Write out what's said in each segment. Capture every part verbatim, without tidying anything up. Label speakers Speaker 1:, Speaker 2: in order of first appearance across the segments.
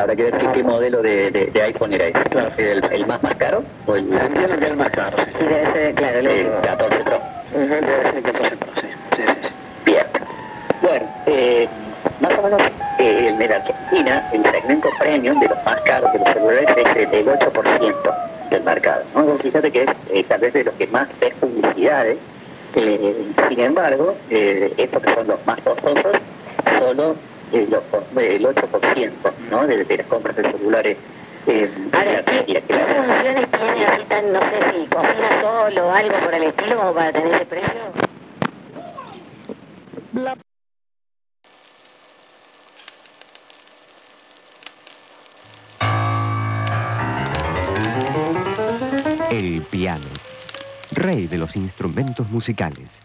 Speaker 1: habrá que ver qué, qué modelo de, de, de iPhone era ese.
Speaker 2: Claro.
Speaker 1: ¿El, el más más caro? ¿O el,
Speaker 2: Entiendo que es el más caro.
Speaker 3: Y debe ser, claro, el
Speaker 1: el catorce Pro?
Speaker 2: Uh-huh. Debe ser el catorce Pro, sí. Sí, sí, sí.
Speaker 1: Bien. Bueno, eh, más o menos eh, en Argentina el segmento premium de los más caros de los celulares es del ocho por ciento del mercado, ¿no? Vos fíjate que es eh, tal vez de los que más ves publicidades. Eh, sin embargo, eh, estos que son los más costosos, solo eh, los, el ocho por ciento, ¿no? de, de las compras de celulares. Eh,
Speaker 3: Ahora, ¿qué, ¿qué funciones tiene así tan, no sé si cocina solo o algo por el estilo como para tener ese precio?
Speaker 4: La...
Speaker 5: El piano, rey de los instrumentos musicales.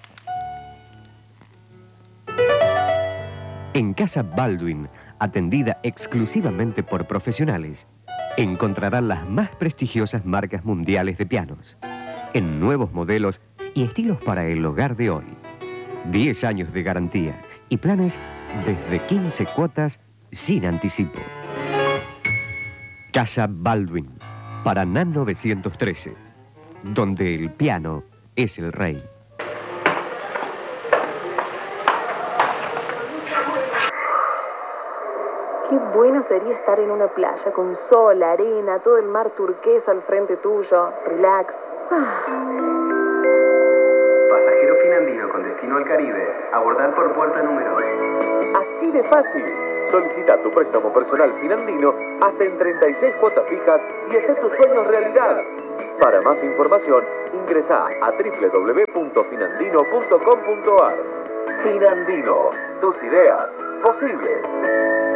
Speaker 5: En Casa Baldwin, atendida exclusivamente por profesionales, encontrarán las más prestigiosas marcas mundiales de pianos, en nuevos modelos y estilos para el hogar de hoy. diez años de garantía y planes desde quince cuotas sin anticipo. Casa Baldwin, Paraná novecientos trece, donde el piano es el rey.
Speaker 6: Qué bueno sería estar en una playa con sol, arena, todo el mar turquesa al frente tuyo, relax.
Speaker 7: Pasajero finandino con destino al Caribe, abordar por puerta número.
Speaker 8: Así de fácil. Solicita tu préstamo personal finandino hasta en treinta y seis cuotas fijas y haz tus sueños realidad. Para más información, ingresa a doble u doble u doble u punto finandino punto com punto ar. Finandino, tus ideas posibles.